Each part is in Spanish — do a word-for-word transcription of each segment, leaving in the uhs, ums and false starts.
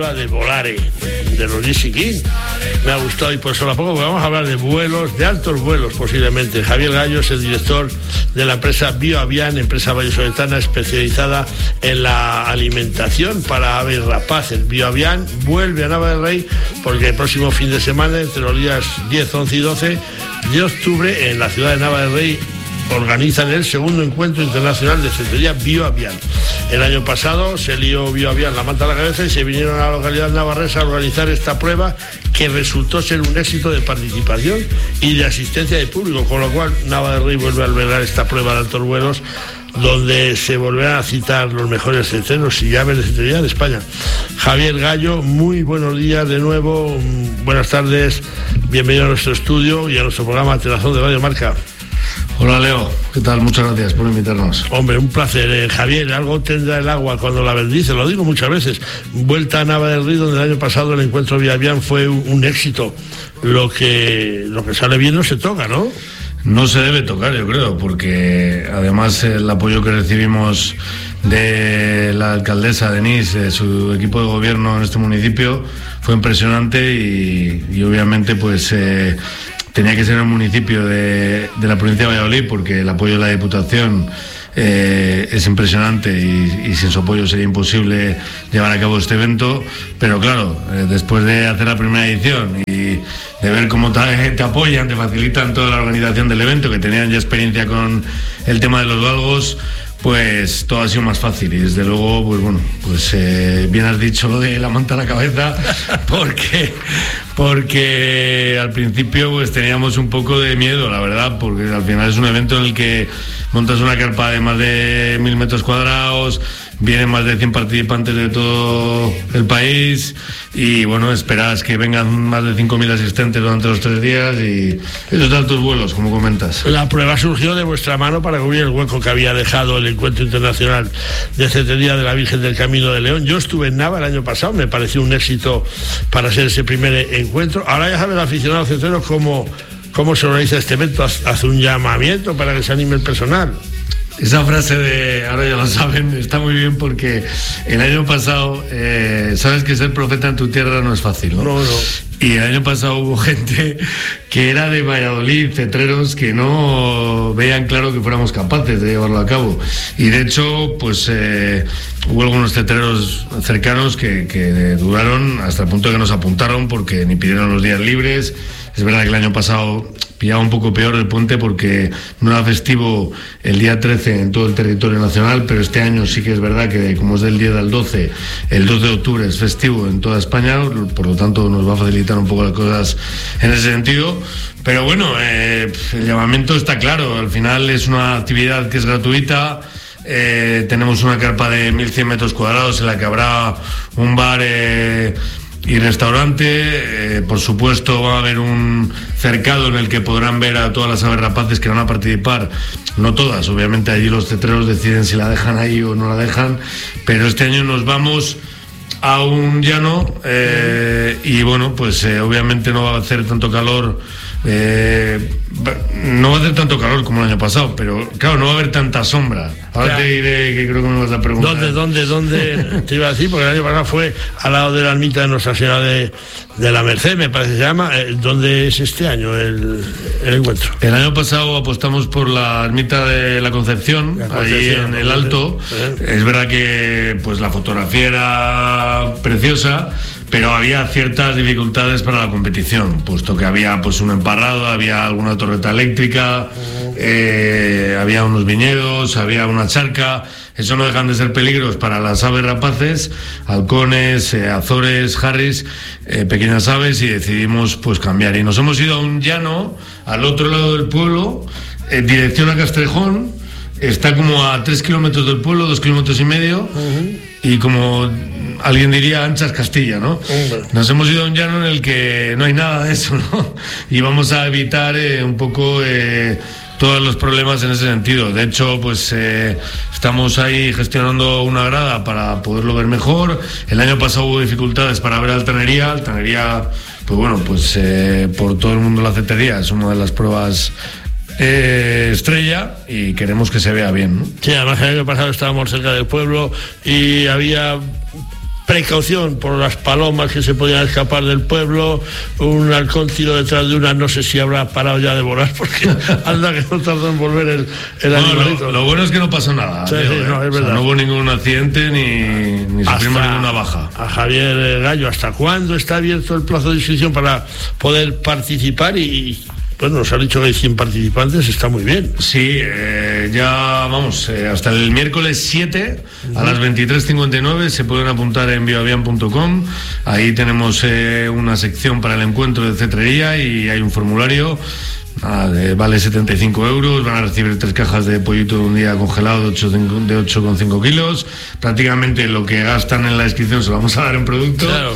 película de Volare, de los G C King. Me ha gustado y por eso la pongo, porque vamos a hablar de vuelos, de altos vuelos posiblemente. Javier Gallo es el director de la empresa BioAvian, empresa vallisoletana especializada en la alimentación para aves rapaces. BioAvian vuelve a Nava del Rey porque el próximo fin de semana, entre los días diez, once y doce de octubre, en la ciudad de Nava del Rey, organizan el segundo encuentro internacional de centería BioAvian. El año pasado se lió BioAvian la manta a la cabeza y se vinieron a la localidad navarresa a organizar esta prueba, que resultó ser un éxito de participación y de asistencia de público, con lo cual Nava del Rey vuelve a albergar esta prueba de altos vuelos, donde se volverán a citar los mejores cetreros y aves de cetrería de España. Javier Gallo, muy buenos días de nuevo, buenas tardes, bienvenido a nuestro estudio y a nuestro programa Telazón de Radio Marca. Hola Leo, ¿qué tal? Muchas gracias por invitarnos. Hombre, un placer. Eh, Javier, algo tendrá el agua cuando la bendice, lo digo muchas veces. Vuelta a Nava del Rey, donde el año pasado el encuentro BioAvian fue un, un éxito. Lo que, lo que sale bien no se toca, ¿no? No se debe tocar, yo creo, porque además el apoyo que recibimos de la alcaldesa Denise, de su equipo de gobierno en este municipio, fue impresionante y, y obviamente pues... Eh, tenía que ser un municipio de, de la provincia de Valladolid, porque el apoyo de la Diputación eh, es impresionante y, y sin su apoyo sería imposible llevar a cabo este evento. Pero claro, eh, después de hacer la primera edición y de ver cómo te, te apoyan, te facilitan toda la organización del evento, que tenían ya experiencia con el tema de los galgos, pues todo ha sido más fácil. Y desde luego, pues bueno, pues eh, bien has dicho lo de la manta a la cabeza, porque porque al principio pues teníamos un poco de miedo, la verdad, porque al final es un evento en el que montas una carpa de más de mil metros cuadrados, vienen más de cien participantes de todo el país y bueno, esperas que vengan más de cinco mil asistentes durante los tres días y esos altos vuelos, como comentas. La prueba surgió de vuestra mano para cubrir el hueco que había dejado el Encuentro Internacional de Cetrería de la Virgen del Camino de León. Yo estuve en Nava el año pasado, me pareció un éxito para ser ese primer encuentro. Ahora ya saben, aficionados cetreros, cómo, cómo se organiza este evento. Hace un llamamiento para que se anime el personal. Esa frase de ahora ya lo saben está muy bien, porque el año pasado eh, sabes que ser profeta en tu tierra no es fácil, ¿no? No, no. Y el año pasado hubo gente que era de Valladolid, cetreros, que no veían claro que fuéramos capaces de llevarlo a cabo. Y de hecho, pues eh, hubo algunos cetreros cercanos que, que dudaron hasta el punto de que nos apuntaron porque ni pidieron los días libres. Es verdad que el año pasado pillaba un poco peor el puente porque no era festivo el día trece en todo el territorio nacional, pero este año sí que es verdad que como es del diez al doce, el dos de octubre es festivo en toda España, por lo tanto nos va a facilitar un poco las cosas en ese sentido. Pero bueno, eh, el llamamiento está claro, al final es una actividad que es gratuita. Eh, tenemos una carpa de mil cien metros cuadrados en la que habrá un bar eh, y restaurante, eh, por supuesto va a haber un cercado en el que podrán ver a todas las aves rapaces que van a participar, no todas, obviamente allí los cetreros deciden si la dejan ahí o no la dejan, pero este año nos vamos a un llano eh, y bueno, pues eh, obviamente no va a hacer tanto calor, eh, no va a hacer tanto calor como el año pasado, pero claro, no va a haber tanta sombra. Ahora te diré que creo que me vas a preguntar. ¿Dónde, dónde, dónde te iba a decir? Porque el año pasado fue al lado de la ermita de Nuestra Señora de, de la Merced, me parece que se llama. ¿Dónde es este año el, el encuentro? El año pasado apostamos por la ermita de la Concepción, la Concepción ahí en el Alto. ¿Eh? Es verdad que pues la fotografía era preciosa, pero había ciertas dificultades para la competición, puesto que había pues un emparrado, había alguna torreta eléctrica, eh, había unos viñedos, había una charca. Eso no dejan de ser peligros para las aves rapaces, halcones, eh, azores, jarris, eh, pequeñas aves, y decidimos pues cambiar. Y nos hemos ido a un llano, al otro lado del pueblo, en dirección a Castrejón. Está como a tres kilómetros del pueblo, dos kilómetros y medio, uh-huh. Y como alguien diría, anchas Castilla, ¿no? Uh-huh. Nos hemos ido a un llano en el que no hay nada de eso, ¿no? Y vamos a evitar eh, un poco eh, todos los problemas en ese sentido. De hecho, pues eh, estamos ahí gestionando una grada para poderlo ver mejor. El año pasado hubo dificultades para ver Altanería. Altanería, pues bueno, pues eh, por todo el mundo la cetrería es una de las pruebas Eh, estrella y queremos que se vea bien, ¿no? Sí, además el año pasado estábamos cerca del pueblo y había precaución por las palomas que se podían escapar del pueblo, un halcón tiro detrás de una, no sé si habrá parado ya de volar, porque anda que no tardó en volver el, el bueno, animalito. Lo, lo bueno es que no pasó nada. Sí, tío, sí, eh. no, es o sea, verdad. no hubo ningún accidente ni, ni sufrimos ninguna baja. A Javier Gallo, ¿hasta cuándo está abierto el plazo de inscripción para poder participar? Y bueno, nos ha dicho que hay cien participantes, está muy bien. Sí, eh, ya vamos, eh, hasta el miércoles siete uh-huh. a las veintitrés cincuenta y nueve se pueden apuntar en bioavian punto com. Ahí tenemos eh, una sección para el encuentro de cetrería y hay un formulario. Ah, de, vale setenta y cinco euros, van a recibir tres cajas de pollito de un día congelado de ocho coma cinco kilos, prácticamente lo que gastan en la inscripción se lo vamos a dar en producto. Claro.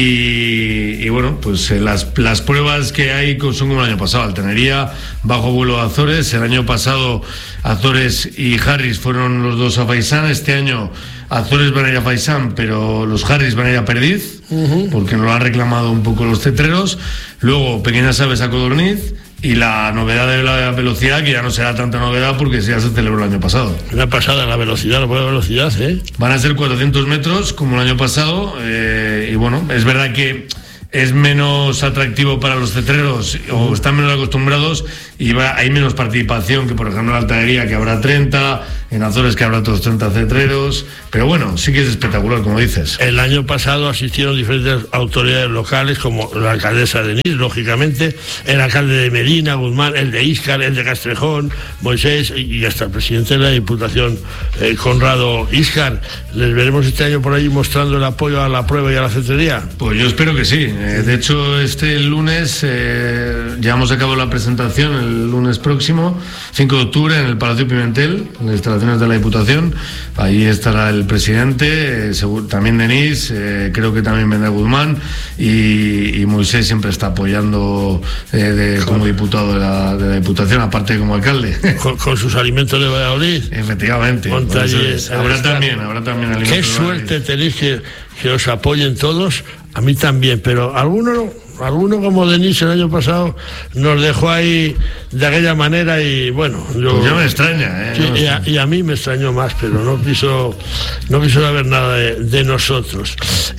y, y bueno, pues eh, las, las pruebas que hay son como el año pasado, Altanería, bajo vuelo a Azores, el año pasado Azores y Harris fueron los dos a Faisán, este año Azores van a ir a Faisán, pero los Harris van a ir a Perdiz, uh-huh. porque nos lo han reclamado un poco los cetreros, luego Pequeñas Aves a Codorniz. Y la novedad de la velocidad, que ya no será tanta novedad porque ya se celebró el año pasado. La pasada, la velocidad, la buena velocidad, ¿eh? Van a ser cuatrocientos metros, como el año pasado, eh, y bueno, es verdad que es menos atractivo para los cetreros, o están menos acostumbrados, y va, hay menos participación que, por ejemplo, en Altanería, que habrá treinta, en Azores, que habrá otros treinta cetreros, pero bueno, sí que es espectacular, como dices. El año pasado asistieron diferentes autoridades locales, como la alcaldesa de Nis, lógicamente, el alcalde de Medina, Guzmán, el de Íscar, el de Castrejón, Moisés, y hasta el presidente de la Diputación, eh, Conrado Íscar. ¿Les veremos este año por ahí mostrando el apoyo a la prueba y a la cetrería? Pues yo espero que sí. Eh, de hecho, este lunes eh, llevamos a cabo la presentación, el lunes próximo, cinco de octubre, en el Palacio Pimentel, en las instalaciones de la Diputación. Ahí estará el presidente, eh, seguro, también Denis, eh, creo que también vendrá Guzmán, y, y Moisés siempre está apoyando eh, de, como diputado de la, de la Diputación, aparte de como alcalde. Con, con sus alimentos de Valladolid. Efectivamente. Pues, habrá también, habrá también alimentos. Qué suerte tenéis que, que os apoyen todos. A mí también, pero alguno, alguno como Denis el año pasado nos dejó ahí de aquella manera y bueno, yo... Pues ya me extraña, ¿eh? Sí, y, a, y a mí me extrañó más, pero no quiso, no quiso saber nada de, de nosotros.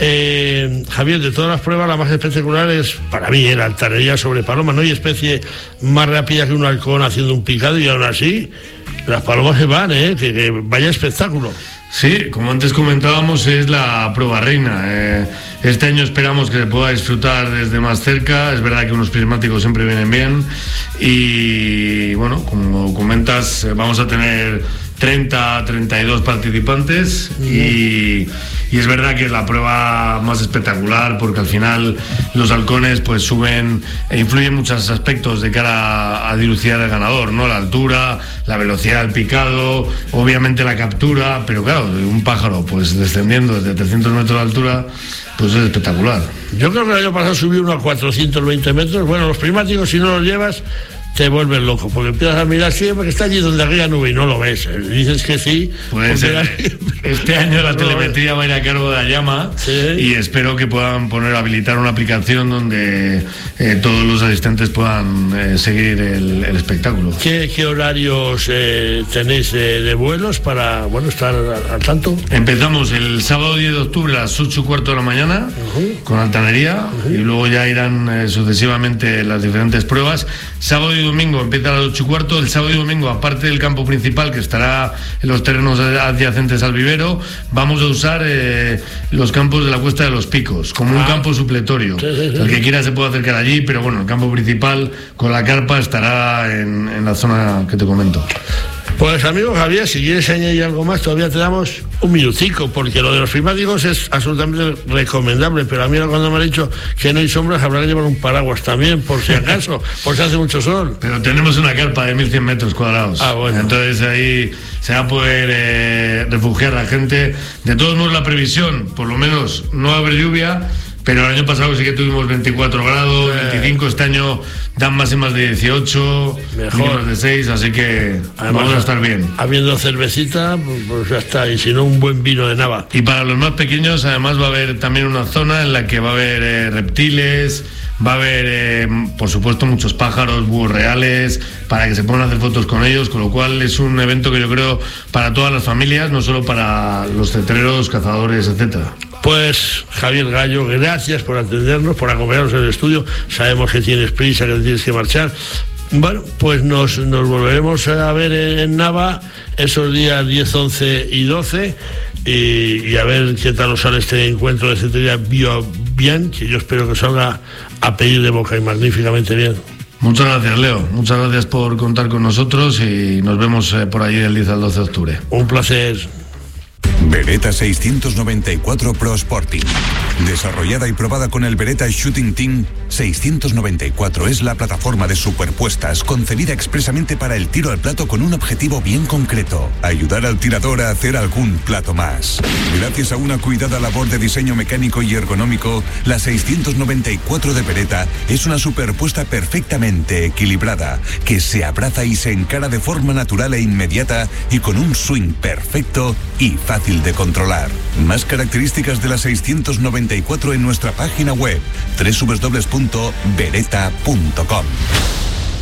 Eh, Javier, de todas las pruebas, la más espectacular es, para mí, la altanería sobre paloma. No hay especie más rápida que un halcón haciendo un picado, y aún así las palomas se van, ¿eh? Que, que vaya espectáculo. Sí, como antes comentábamos, es la prueba reina. Eh, este año esperamos que se pueda disfrutar desde más cerca. Es verdad que unos prismáticos siempre vienen bien. Y bueno, como comentas, vamos a tener treinta, treinta y dos participantes. Y, y es verdad que es la prueba más espectacular, porque al final los halcones pues suben e influyen muchos aspectos de cara a dilucidar el ganador, ¿no? La altura, la velocidad del picado, obviamente la captura, pero claro, un pájaro pues descendiendo desde trescientos metros de altura, pues es espectacular. Yo creo que el año pasado subí uno a cuatrocientos veinte metros. Bueno, los prismáticos, si no los llevas, te vuelves loco, porque empiezas a mirar siempre que está allí donde aquella nube y no lo ves. Dices que sí. Pues eh, este año la telemetría va a ir a cargo de la llama, sí. Y espero que puedan poner, habilitar una aplicación donde eh, todos los asistentes puedan eh, seguir el, el espectáculo. ¿Qué, qué horarios eh, tenéis de, de vuelos para bueno estar al, al tanto? Empezamos el sábado diez de octubre a las ocho y cuarto de la mañana, uh-huh. con Altanería, uh-huh. y luego ya irán eh, sucesivamente las diferentes pruebas. Sábado y domingo empieza a las ocho y cuarto. El sábado y domingo, aparte del campo principal, que estará en los terrenos adyacentes al vivero, vamos a usar eh, los campos de la Cuesta de los Picos como un ah. campo supletorio. Sí, sí, sí. El que quiera se puede acercar allí, pero bueno, el campo principal con la carpa estará en, en la zona que te comento. Pues amigo Javier, si quieres añadir algo más, todavía te damos un minutico, porque lo de los prismáticos es absolutamente recomendable, pero a mí cuando me han dicho que no hay sombras, habrá que llevar un paraguas también, por si acaso, por si hace mucho sol. Pero tenemos una carpa de mil cien metros cuadrados, ah, bueno. Entonces ahí se va a poder eh, refugiar la gente. De todos modos, la previsión, por lo menos no va a haber lluvia, pero el año pasado sí que tuvimos veinticuatro grados, eh. veinticinco, este año dan máximas de dieciocho, mínimas de seis, así que además, vamos a estar bien. Habiendo cervecita, pues ya está, y si no, un buen vino de Nava. Y para los más pequeños, además, va a haber también una zona en la que va a haber eh, reptiles, va a haber, eh, por supuesto, muchos pájaros, búhos reales, para que se puedan hacer fotos con ellos, con lo cual es un evento que yo creo para todas las familias, no solo para los cetreros, cazadores, etcétera. Pues Javier Gallo, gracias por atendernos, por acompañarnos en el estudio. Sabemos que tienes prisa, que tienes que marchar. Bueno, pues nos, nos volveremos a ver en, en Nava esos días diez, once y doce y, y a ver qué tal nos sale este encuentro de Centenaria Bioavian, que yo espero que salga a pedir de boca y magníficamente bien. Muchas gracias, Leo. Muchas gracias por contar con nosotros y nos vemos eh, por allí del diez al doce de octubre. Un placer. Beretta seiscientos noventa y cuatro Pro Sporting. Desarrollada y probada con el Beretta Shooting Team, seiscientos noventa y cuatro es la plataforma de superpuestas concebida expresamente para el tiro al plato con un objetivo bien concreto: ayudar al tirador a hacer algún plato más. Gracias a una cuidada labor de diseño mecánico y ergonómico, la seiscientos noventa y cuatro de Beretta es una superpuesta perfectamente equilibrada, que se abraza y se encara de forma natural e inmediata y con un swing perfecto y fácil de controlar. Más características de la seiscientos noventa y cuatro en nuestra página web doble u doble u doble u punto beretta punto com.